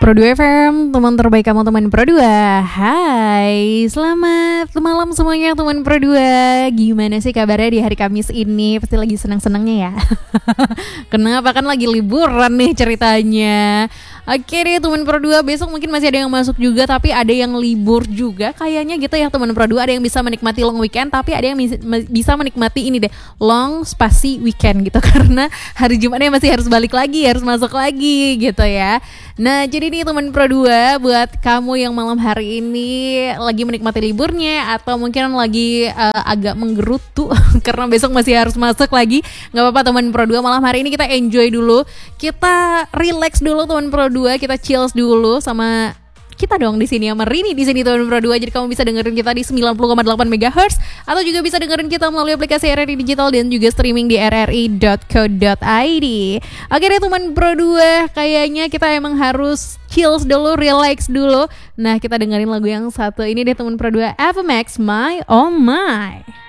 Pro 2 FM, teman terbaik kamu teman Pro 2. Hai, selamat malam semuanya teman Pro 2. Gimana sih kabarnya di hari Kamis ini? Pasti lagi senang-senangnya ya. Kenapa, kan lagi liburan nih ceritanya. Oke deh teman Pro 2, besok mungkin masih ada yang masuk juga, tapi ada yang libur juga kayaknya gitu ya teman Pro 2. Ada yang bisa menikmati long weekend, tapi ada yang bisa menikmati ini deh, long spasi weekend gitu. Karena hari Jumatnya masih harus balik lagi, harus masuk lagi gitu ya. Nah jadi nih teman Pro 2, buat kamu yang malam hari ini lagi menikmati liburnya, atau mungkin lagi agak menggerutu karena besok masih harus masuk lagi, gak apa-apa teman Pro 2. Malam hari ini kita enjoy dulu, kita relax dulu teman Pro 2, kita chills dulu sama kita dong di sini sama Rini di sini teman Pro 2. Jadi kamu bisa dengerin kita di 90,8 MHz, atau juga bisa dengerin kita melalui aplikasi RRI Digital dan juga streaming di rri.co.id. Oke deh teman Pro 2, kayaknya kita emang harus chills dulu, relax dulu. Nah kita dengerin lagu yang satu ini deh teman Pro 2, FMX My Oh My.